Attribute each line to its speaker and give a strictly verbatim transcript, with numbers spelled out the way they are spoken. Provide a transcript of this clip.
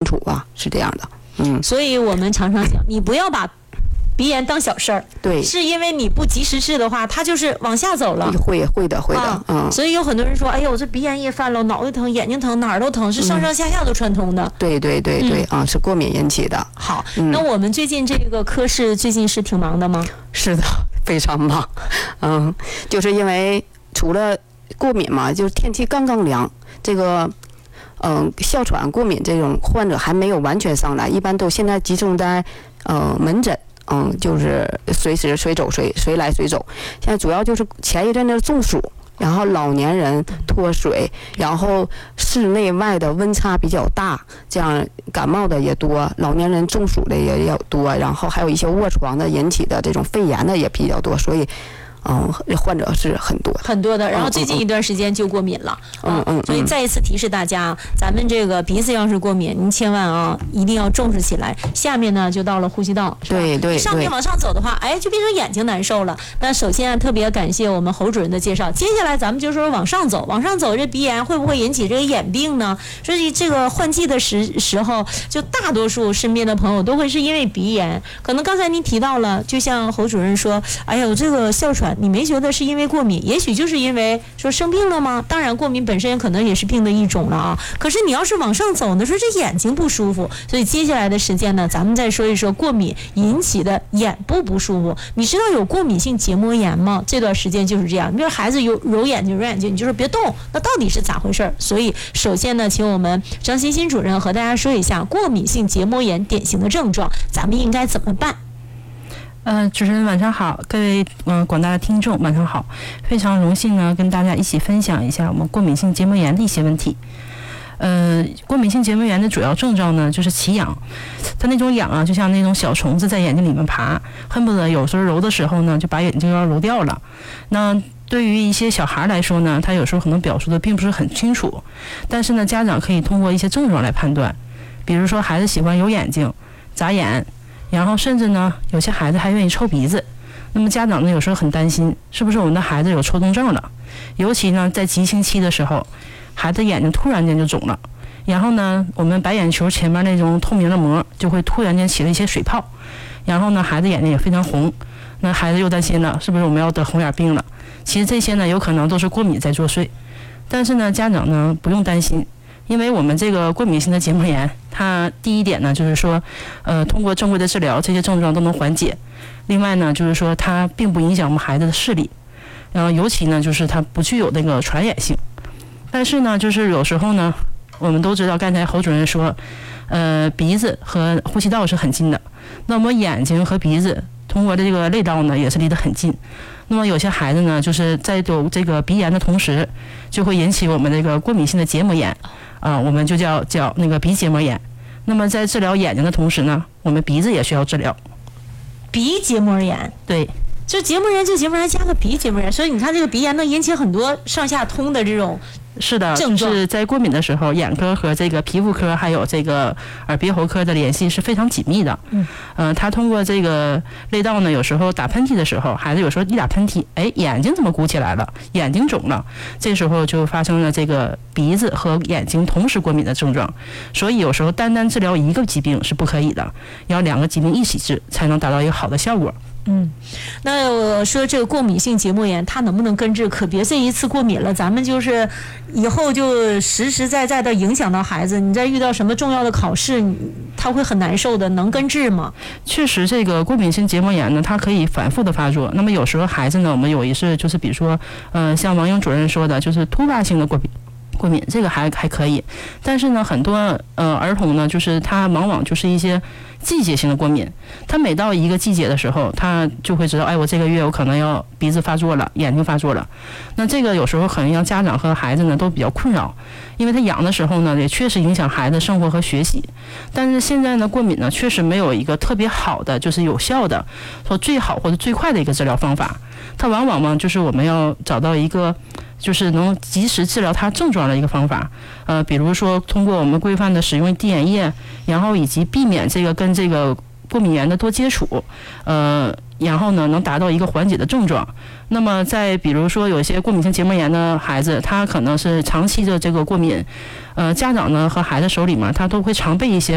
Speaker 1: 楚吧，是这样的。嗯，
Speaker 2: 所以我们常常讲，你不要把鼻炎当小事儿，
Speaker 1: 对，
Speaker 2: 是因为你不及时治的话，它就是往下走了。
Speaker 1: 会会的会的，啊、嗯。
Speaker 2: 所以有很多人说，哎呦，我这鼻炎一犯了，脑袋疼、眼睛疼，哪儿都疼，是上上下下都串通的。
Speaker 1: 嗯、对对对对，啊、嗯，是过敏引起的。
Speaker 2: 好、嗯，那我们最近这个科室最近是挺忙的吗？
Speaker 1: 是的，非常忙。嗯，就是因为除了过敏嘛，就是天气刚刚凉，这个。嗯，哮喘、过敏这种患者还没有完全上来，一般都现在集中在呃门诊，嗯，就是随时随走随随来随走。现在主要就是前一阵的中暑，然后老年人脱水，然后室内外的温差比较大，这样感冒的也多，老年人中暑的也也多，然后还有一些卧床的引起的这种肺炎的也比较多，所以。嗯，患者是很多
Speaker 2: 很多的，然后最近一段时间就过敏了，
Speaker 1: 嗯嗯，
Speaker 2: 所以再一次提示大家，咱们这个鼻子要是过敏，您千万啊一定要重视起来。下面呢就到了呼吸道，
Speaker 1: 对对，
Speaker 2: 上面往上走的话，哎，就变成眼睛难受了。那首先啊，特别感谢我们侯主任的介绍。接下来咱们就说往上走，往上走，这鼻炎会不会引起这个眼病呢？所以这个换季的时时候，就大多数身边的朋友都会是因为鼻炎。可能刚才您提到了，就像侯主任说，哎呦，这个哮喘。你没觉得是因为过敏，也许就是因为说生病了吗？当然过敏本身可能也是病的一种了啊。可是你要是往上走呢，说这眼睛不舒服，所以接下来的时间呢，咱们再说一说过敏引起的眼部不舒服。你知道有过敏性结膜炎吗？这段时间就是这样，你说孩子有揉眼睛揉眼睛，你就说别动，那到底是咋回事？所以首先呢，请我们张欣欣主任和大家说一下过敏性结膜炎典型的症状，咱们应该怎么办？
Speaker 3: 呃，主持人晚上好，各位嗯、呃、广大的听众晚上好，非常荣幸呢跟大家一起分享一下我们过敏性结膜炎的一些问题。呃，过敏性结膜炎的主要症状呢就是起痒，它那种痒啊，就像那种小虫子在眼睛里面爬，恨不得有时候揉的时候呢就把眼睛要揉掉了。那对于一些小孩来说呢，他有时候可能表述的并不是很清楚，但是呢家长可以通过一些症状来判断，比如说孩子喜欢揉眼睛、眨眼。然后甚至呢，有些孩子还愿意抽鼻子，那么家长呢有时候很担心，是不是我们的孩子有抽动症了？尤其呢在急性期的时候，孩子眼睛突然间就肿了，然后呢我们白眼球前面那种透明的膜就会突然间起了一些水泡，然后呢孩子眼睛也非常红，那孩子又担心了，是不是我们要得红眼病了？其实这些呢有可能都是过敏在作祟，但是呢家长呢不用担心。因为我们这个过敏性的结膜炎，它第一点呢，就是说，呃，通过正规的治疗，这些症状都能缓解。另外呢，就是说它并不影响我们孩子的视力，然后尤其呢，就是它不具有那个传染性。但是呢，就是有时候呢，我们都知道，刚才侯主任说，呃，鼻子和呼吸道是很近的，那么眼睛和鼻子通过这个泪道呢，也是离得很近。那么有些孩子呢，就是在有这个鼻炎的同时，就会引起我们这个过敏性的结膜炎。啊、呃，我们就叫叫那个鼻结膜炎。那么在治疗眼睛的同时呢，我们鼻子也需要治疗。
Speaker 2: 鼻结膜炎，
Speaker 3: 对，
Speaker 2: 就结膜炎就结膜炎加个鼻结膜炎，所以你看这个鼻炎能引起很多上下通的这种。
Speaker 3: 是的，就是在过敏的时候，眼科和这个皮肤科还有这个耳鼻喉科的联系是非常紧密的。嗯，呃，他通过这个泪道呢，有时候打喷嚏的时候，孩子有时候一打喷嚏，哎，眼睛怎么鼓起来了？眼睛肿了，这时候就发生了这个鼻子和眼睛同时过敏的症状。所以有时候单单治疗一个疾病是不可以的，要两个疾病一起治，才能达到一个好的效果。
Speaker 2: 嗯，那我说这个过敏性结膜炎，它能不能根治？可别这一次过敏了，咱们就是以后就实实在在的影响到孩子。你再遇到什么重要的考试，他会很难受的，能根治吗？
Speaker 3: 确实，这个过敏性结膜炎呢，它可以反复的发作。那么有时候孩子呢，我们有一次就是比如说，呃，像王英主任说的，就是突发性的过敏。过敏这个还还可以，但是呢，很多呃儿童呢，就是他往往就是一些季节性的过敏，他每到一个季节的时候，他就会知道，哎，我这个月我可能要鼻子发作了，眼睛发作了。那这个有时候可能让家长和孩子呢都比较困扰，因为他痒的时候呢，也确实影响孩子生活和学习。但是现在呢，过敏呢确实没有一个特别好的，就是有效的，说最好或者最快的一个治疗方法。它往往嘛，就是我们要找到一个。就是能及时治疗它症状的一个方法，呃，比如说通过我们规范的使用滴眼液，然后以及避免这个跟这个过敏源的多接触，呃，然后呢能达到一个缓解的症状。那么再比如说有些过敏性结膜炎的孩子，他可能是长期的这个过敏，呃，家长呢和孩子手里面他都会常备一些